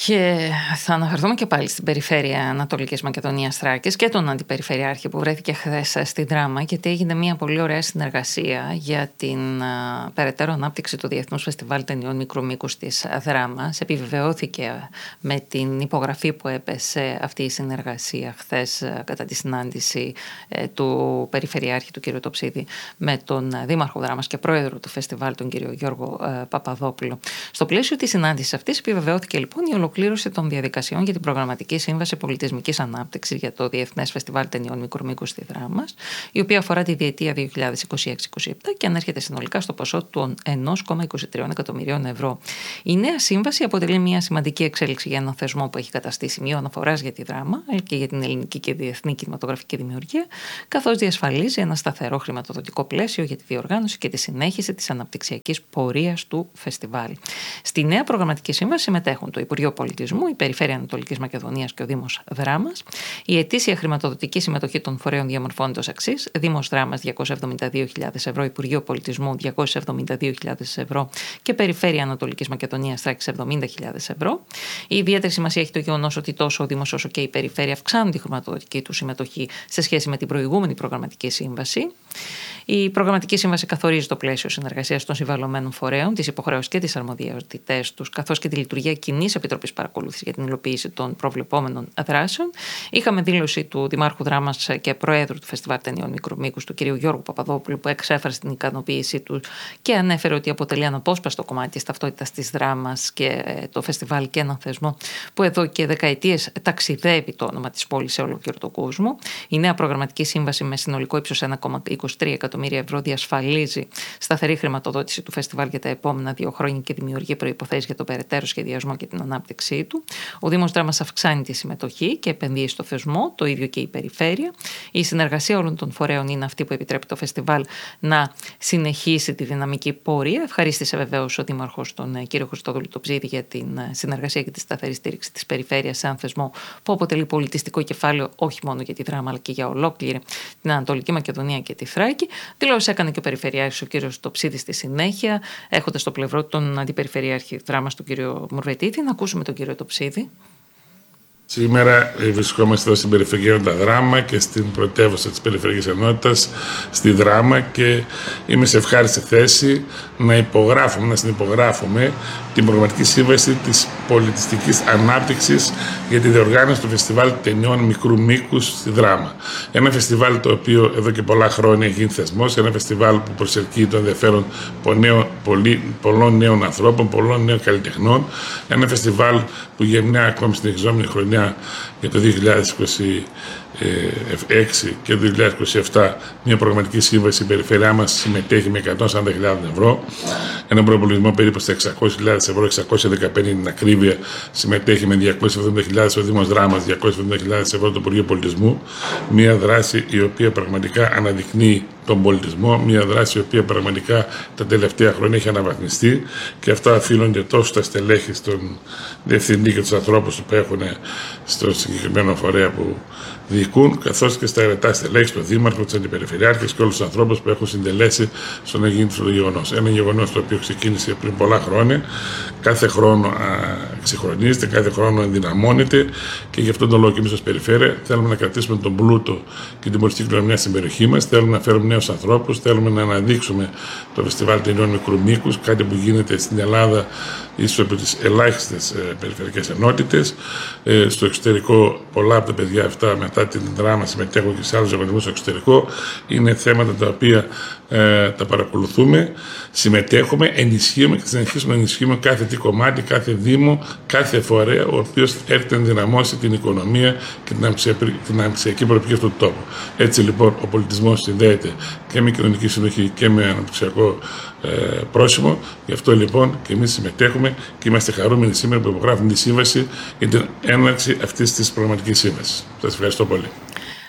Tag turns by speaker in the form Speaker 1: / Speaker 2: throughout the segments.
Speaker 1: Και θα αναφερθούμε και πάλι στην περιφέρεια Ανατολικής Μακεδονίας Θράκης και τον αντιπεριφερειάρχη που βρέθηκε χθες στη Δράμα, γιατί έγινε μια πολύ ωραία συνεργασία για την περαιτέρω ανάπτυξη του Διεθνούς Φεστιβάλ Ταινιών Μικρού Μήκους της Δράμας. Επιβεβαιώθηκε με την υπογραφή που έπεσε αυτή η συνεργασία χθες κατά τη συνάντηση του Περιφερειάρχη του κ. Τοψίδη με τον Δήμαρχο Δράμας και πρόεδρο του φεστιβάλ τον κ. Γιώργο Παπαδόπουλο. Στο πλαίσιο της συνάντησης αυτής επιβεβαιώθηκε λοιπόν η ολοκλήρωση των διαδικασιών για την Προγραμματική Σύμβαση Πολιτισμικής Ανάπτυξης για το Διεθνές Φεστιβάλ Ταινιών Μικρού Μήκους στη Δράμα, η οποία αφορά τη διετία 2026-2027 και ανέρχεται συνολικά στο ποσό των 1,23 εκατομμυρίων ευρώ. Η νέα σύμβαση αποτελεί μια σημαντική εξέλιξη για έναν θεσμό που έχει καταστήσει σημείο αναφοράς για τη Δράμα και για την ελληνική και διεθνή κινηματογραφική δημιουργία, καθώς διασφαλίζει ένα σταθερό χρηματοδοτικό πλαίσιο για τη διοργάνωση και τη συνέχιση της αναπτυξιακής πορείας του φεστιβάλ. Στη νέα προγραμματική σύμβαση συμμετέχουν το Υπουργείο Πολιτισμού, η Περιφέρεια Ανατολικής Μακεδονίας και ο Δήμος Δράμας. Η ετήσια χρηματοδοτική συμμετοχή των φορέων διαμορφώνεται ως εξής: Δήμος Δράμας 272.000 ευρώ, Υπουργείο Πολιτισμού 272.000 ευρώ και Περιφέρεια Ανατολικής Μακεδονίας Θράκης 70.000 ευρώ. Η ιδιαίτερη σημασία έχει το γεγονός ότι τόσο ο Δήμος όσο και η Περιφέρεια αυξάνουν τη χρηματοδοτική του συμμετοχή σε σχέση με την προηγούμενη προγραμματική σύμβαση. Η προγραμματική σύμβαση καθορίζει το πλαίσιο συνεργασίας των συμβαλωμένων φορέων, τις υποχρεώσεις και τις αρμοδιότητές τους, καθώς και τη λειτουργία κοινής επιτροπής παρακολούθησης για την υλοποίηση των προβλεπόμενων δράσεων. Είχαμε δήλωση του Δημάρχου Δράμας και Προέδρου του Φεστιβάλ Ταινιών Μικρού Μήκους, του κ. Γιώργου Παπαδόπουλου, που εξέφρασε την ικανοποίησή του και ανέφερε ότι αποτελεί αναπόσπαστο κομμάτι της ταυτότητας της Δράμας και το φεστιβάλ και έναν θεσμό που εδώ και δεκαετίες ταξιδεύει το όνομα της πόλης σε ολόκληρο τον κόσμο. Η νέα προγραμματική σύμβαση με συνολικό ύψος 1,23 εκατομμύρια ευρώ διασφαλίζει σταθερή χρηματοδότηση του φεστιβάλ για τα επόμενα 2 χρόνια και δημιουργεί προϋποθέσεις για το περαιτέρω σχεδιασμό και την ανάπτυξή του. Ο Δήμος Δράμας αυξάνει τη συμμετοχή και επενδύει στο θεσμό, το ίδιο και η Περιφέρεια. Η συνεργασία όλων των φορέων είναι αυτή που επιτρέπει το φεστιβάλ να συνεχίσει τη δυναμική πορεία. Ευχαρίστησε βεβαίως ο Δήμαρχος τον κ. Χριστόδουλο Τοψίδη για την συνεργασία και τη σταθερή στήριξη της Περιφέρειας σε έναν θεσμό που αποτελεί πολιτιστικό κεφάλαιο όχι μόνο για τη Δράμα αλλά και για ολόκληρη την Ανατολική Μακεδονία και τη Θράκη. Δηλώσεις έκανε και ο Περιφερειάρχης ο κ. Τοψίδης στη συνέχεια, έχοντας στο πλευρό τον Αντιπεριφερειάρχη Δράμας τον κ. Μουρβετίδη. Να ακούσουμε τον κ. Τοψίδη.
Speaker 2: Σήμερα βρισκόμαστε εδώ στην περιφερειακή ενότητα Δράμα και στην πρωτεύουσα της περιφερειακής ενότητας στη Δράμα και είμαι σε ευχάριστη θέση να συνυπογράφουμε την προγραμματική σύμβαση της πολιτιστικής ανάπτυξης για τη διοργάνωση του Φεστιβάλ Ταινιών Μικρού Μήκους στη Δράμα. Ένα φεστιβάλ το οποίο εδώ και πολλά χρόνια έχει γίνει θεσμός, ένα φεστιβάλ που προσελκύει το ενδιαφέρον πολλών νέων ανθρώπων, πολλών νέων καλλιτεχνών, ένα φεστιβάλ που για μια ακόμη συνεχιζόμενη χρονιά για το 2026 και το 2027 μια προγραμματική σύμβαση η περιφέρειά μας συμμετέχει με 140.000 ευρώ, ένα προπολογισμό περίπου στα 600.000 ευρώ, 615 την ακρίβεια, συμμετέχει με 270.000 ο Δήμος Δράμας, 270.000 ευρώ το Υπουργείο Πολιτισμού, μια δράση η οποία πραγματικά αναδεικνύει τον πολιτισμό, μια δράση η οποία πραγματικά τα τελευταία χρόνια έχει αναβαθμιστεί και αυτά οφείλονται τόσο στα στελέχη, στον διευθυντή και τους ανθρώπους που έχουν στο συγκεκριμένο φορέα που διοικούν, καθώς και στα αιρετά στελέχη, στον Δήμαρχο, τους Αντιπεριφερειάρχες και όλους τους ανθρώπους που έχουν συντελέσει στο να γίνει αυτό το γεγονός. Ένα γεγονός το οποίο ξεκίνησε πριν πολλά χρόνια, κάθε χρόνο εξυγχρονίζεται, κάθε χρόνο ενδυναμώνεται και γι' αυτόν τον λόγο και εμείς ως Περιφέρεια θέλουμε να κρατήσουμε τον πλούτο και την πολιτιστική κληρονομιά στην περιοχή μας, θέλουμε να φέρουμε νέους ανθρώπους, θέλουμε να αναδείξουμε το Φεστιβάλ Ταινιών Μικρού Μήκους, κάτι που γίνεται στην Ελλάδα ίσως από τις ελάχιστες περιφερειακές ενότητες. Στο εξωτερικό, πολλά από τα παιδιά αυτά μετά την Δράμα συμμετέχουν και σε άλλους οργανισμούς στο εξωτερικό. Είναι θέματα τα οποία τα παρακολουθούμε, συμμετέχουμε, ενισχύουμε και θα συνεχίσουμε να ενισχύουμε κάθε τι κομμάτι, κάθε δήμο, κάθε φορέα, ο οποίος έρχεται να ενδυναμώσει την οικονομία και την αναπτυξιακή προοπτική αυτού του τόπου. Έτσι λοιπόν ο πολιτισμός συνδέεται και με κοινωνική συνοχή και με αναπτυξιακό πρόσημο. Γι' αυτό λοιπόν και εμείς συμμετέχουμε και είμαστε χαρούμενοι σήμερα που υπογράφουμε τη σύμβαση για την έναρξη αυτής της προγραμματικής σύμβασης. Σας ευχαριστώ πολύ.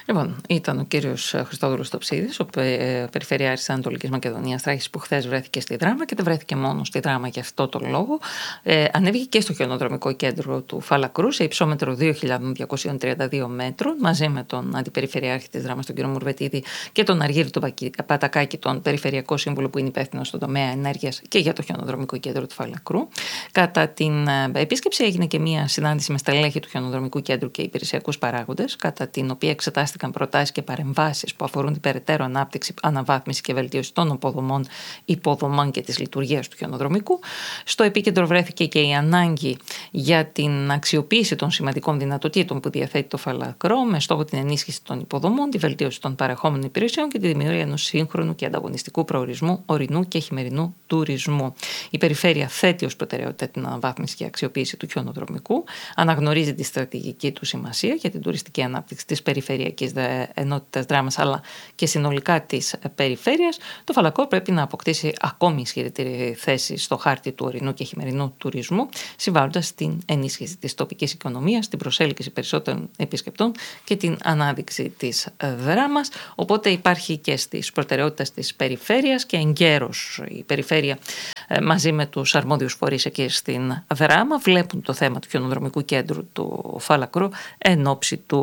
Speaker 1: Λοιπόν, ήταν ο κύριος Χριστόδουλος Τοψίδης, ο Περιφερειάρχης της Ανατολικής Μακεδονίας Θράκης, που χθες βρέθηκε στη Δράμα και δεν βρέθηκε μόνο στη Δράμα για αυτό τον λόγο. Ανέβηκε και στο χιονοδρομικό κέντρο του Φαλακρού σε υψόμετρο 2.232 μέτρων, μαζί με τον Αντιπεριφερειάρχη της Δράμας, τον κύριο Μουρβετίδη, και τον Αργύρη του Πατακάκη, τον Περιφερειακό Σύμβουλο που είναι υπεύθυνο στον τομέα ενέργειας και για το χιονοδρομικό κέντρο του Φαλακρού. Κατά την επίσκεψη έγινε και μία συνάντηση με στελέχη του χιονοδρομικού κέντρου και υπηρεσιακούς παράγοντες, κατά την οποία εξετάστηκαν προτάσεις και παρεμβάσεις που αφορούν την περαιτέρω ανάπτυξη, αναβάθμιση και βελτίωση των υποδομών και της λειτουργίας του χιονοδρομικού. Στο επίκεντρο βρέθηκε και η ανάγκη για την αξιοποίηση των σημαντικών δυνατοτήτων που διαθέτει το Φαλακρό, με στόχο την ενίσχυση των υποδομών, τη βελτίωση των παρεχόμενων υπηρεσιών και τη δημιουργία ενός σύγχρονου και ανταγωνιστικού προορισμού ορεινού και χειμερινού τουρισμού. Η περιφέρεια θέτει ως προτεραιότητα την αναβάθμιση και αξιοποίηση του χιονοδρομικού, αναγνωρίζει τη στρατηγική του σημασία για την τουριστική ανάπτυξη της περιφερειακής ενότητας Δράμας αλλά και συνολικά της περιφέρειας. Το Φαλακρό πρέπει να αποκτήσει ακόμη ισχυρότερη θέση στο χάρτη του ορεινού και χειμερινού τουρισμού, συμβάλλοντας στην ενίσχυση της τοπικής οικονομίας, την προσέλκυση περισσότερων επισκεπτών και την ανάδειξη της Δράμας. Οπότε υπάρχει και στις προτεραιότητες της περιφέρειας και εγκαίρως η περιφέρεια μαζί με τους αρμόδιους φορείς εκεί στην Δράμα βλέπουν το θέμα του χιονοδρομικού κέντρου του Φαλακρού εν ώψη του